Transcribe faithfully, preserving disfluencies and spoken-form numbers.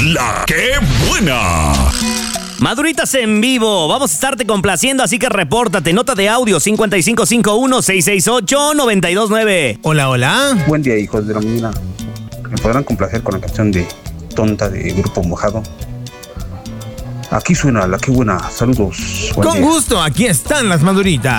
La que buena. Maduritas en vivo, vamos a estarte complaciendo, así que repórtate. Nota de audio cincuenta y cinco cincuenta y uno, seiscientos sesenta y ocho, noventa y dos nueve. Hola, hola. Buen día, hijos de la mañana. ¿Me podrán complacer con la canción de Tonta de Grupo Mojado? Aquí suena la que buena. Saludos. Buen Con día. gusto, aquí están las Maduritas.